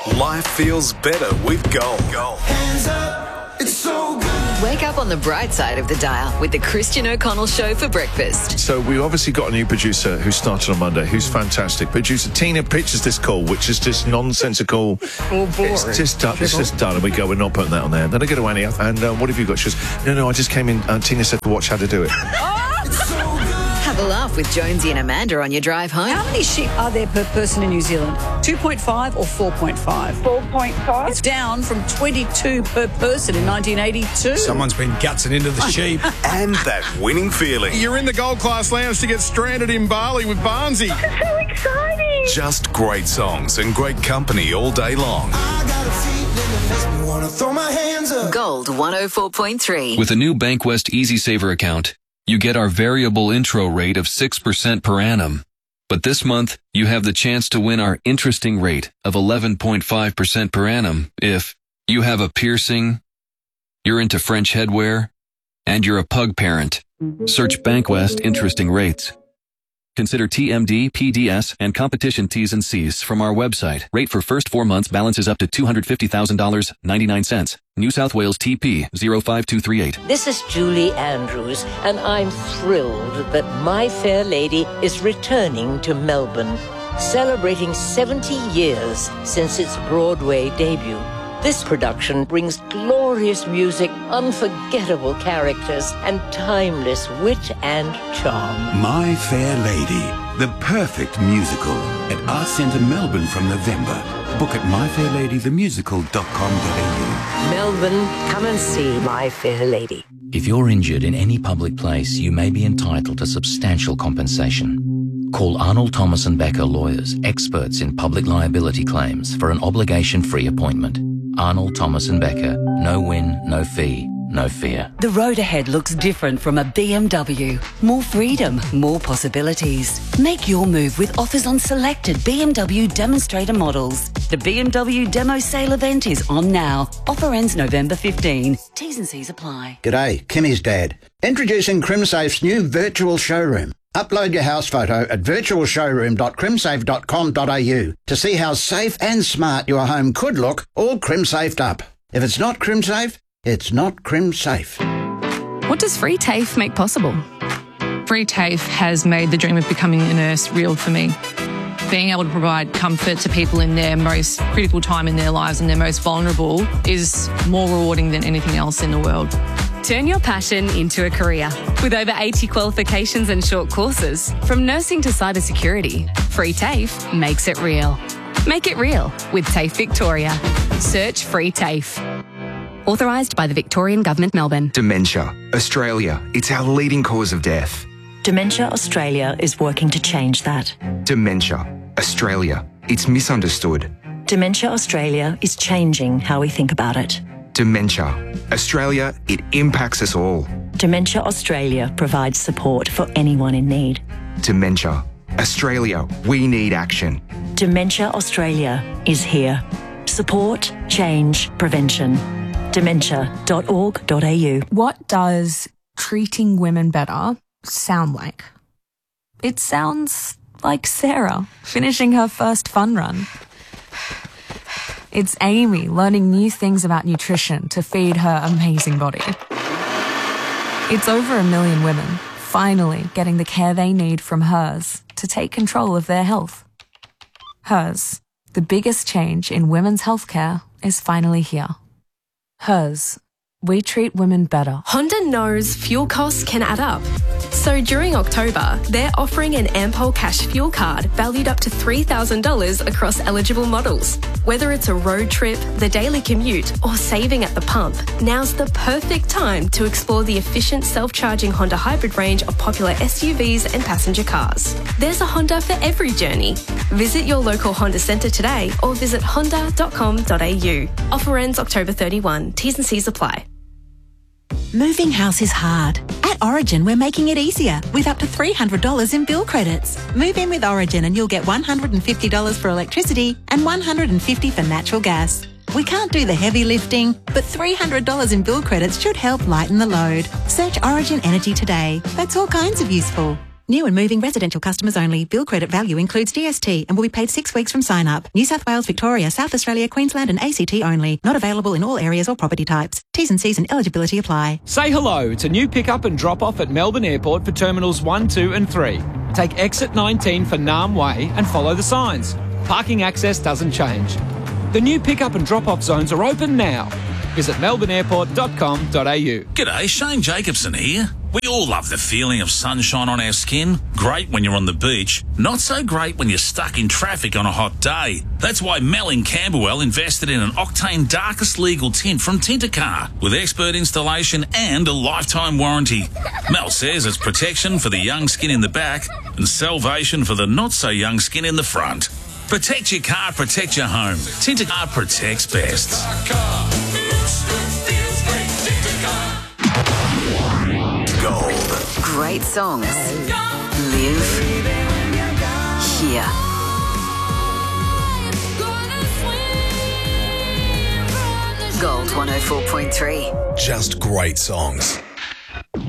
Life feels better with Gold. Hands up, it's so good. Wake up on the bright side of the dial with the Christian O'Connell Show for breakfast. So we obviously got a new producer who started on Monday, who's fantastic. Producer Tina pitches this call, which is just nonsensical. Oh, boring. It's just done. And we go, we're not putting that on there. Then I go to Annie, and what have you got? She goes, no, I just came in. Tina said to watch how to do it. It's so good. Have a laugh with Jonesy and Amanda on your drive home. How many sheep are there per person in New Zealand? 2.5 or 4.5? 4.5. It's down from 22 per person in 1982. Someone's been gutsing into the sheep. And that winning feeling. You're in the Gold Class Lounge to get stranded in Bali with Barnsey. So exciting. Just great songs and great company all day long. I got a feeling that makes me want to throw my hands up. Gold 104.3. With a new BankWest EasySaver account, you get our variable intro rate of 6% per annum. But this month, you have the chance to win our interesting rate of 11.5% per annum if you have a piercing, you're into French headwear, and you're a pug parent. Search BankWest Interesting Rates. Consider TMD, PDS, and competition T's and C's from our website. Rate for first 4 months balances up to $250,000, 99 cents. New South Wales TP 05238. This is Julie Andrews, and I'm thrilled that My Fair Lady is returning to Melbourne, celebrating 70 years since its Broadway debut. This production brings glorious music, unforgettable characters, and timeless wit and charm. My Fair Lady, the perfect musical at Arts Centre Melbourne from November. Book at myfairladythemusical.com.au. Melbourne, come and see My Fair Lady. If you're injured in any public place, you may be entitled to substantial compensation. Call Arnold Thomas and Becker Lawyers, experts in public liability claims, for an obligation-free appointment. Arnold Thomas and Becker. No win, no fee, no fear. The road ahead looks different from a BMW. More freedom, more possibilities. Make your move with offers on selected BMW demonstrator models. The BMW Demo Sale event is on now. Offer ends November 15. T's and C's apply. G'day, Kimmy's dad. Introducing CrimSafe's new virtual showroom. Upload your house photo at virtualshowroom.crimsafe.com.au to see how safe and smart your home could look, all crim-safed up. If it's not crim-safe, it's not crim-safe. What does Free TAFE make possible? Free TAFE has made the dream of becoming a nurse real for me. Being able to provide comfort to people in their most critical time in their lives and their most vulnerable is more rewarding than anything else in the world. Turn your passion into a career. With over 80 qualifications and short courses, from nursing to cybersecurity, Free TAFE makes it real. Make it real with TAFE Victoria. Search Free TAFE. Authorised by the Victorian Government, Melbourne. Dementia. Australia. It's our leading cause of death. Dementia Australia is working to change that. Dementia. Australia. It's misunderstood. Dementia Australia is changing how we think about it. Dementia. Australia, it impacts us all. Dementia Australia provides support for anyone in need. Dementia. Australia, we need action. Dementia Australia is here. Support, change, prevention. Dementia.org.au. What does treating women better sound like? It sounds like Sarah finishing her first fun run. It's Amy learning new things about nutrition to feed her amazing body. It's over 1 million women finally getting the care they need from Hers to take control of their health. Hers, the biggest change in women's healthcare, is finally here. Hers, we treat women better. Honda knows fuel costs can add up. So during October, they're offering an Ampol Cash fuel card valued up to $3,000 across eligible models. Whether it's a road trip, the daily commute, or saving at the pump, now's the perfect time to explore the efficient self-charging Honda hybrid range of popular SUVs and passenger cars. There's a Honda for every journey. Visit your local Honda centre today or visit honda.com.au. Offer ends October 31. T's and C's apply. Moving house is hard. At Origin, we're making it easier with up to $300 in bill credits. Move in with Origin and you'll get $150 for electricity and $150 for natural gas. We can't do the heavy lifting, but $300 in bill credits should help lighten the load. Search Origin Energy today. That's all kinds of useful. New and moving residential customers only. Bill credit value includes DST and will be paid 6 weeks from sign up. New South Wales, Victoria, South Australia, Queensland and ACT only. Not available in all areas or property types. T's and C's and eligibility apply. Say hello to new pick-up and drop-off at Melbourne Airport for Terminals 1, 2 and 3. Take exit 19 for Nam Way and follow the signs. Parking access doesn't change. The new pick-up and drop-off zones are open now. Visit melbourneairport.com.au. G'day, Shane Jacobson here. We all love the feeling of sunshine on our skin. Great when you're on the beach. Not so great when you're stuck in traffic on a hot day. That's why Mel in Camberwell invested in an Octane Darkest Legal Tint from Tintercar with expert installation and a lifetime warranty. Mel says it's protection for the young skin in the back and salvation for the not-so-young skin in the front. Protect your car, protect your home. Tintercar protects best. Gold. Great songs. Live here. Gold 104.3. Just great songs.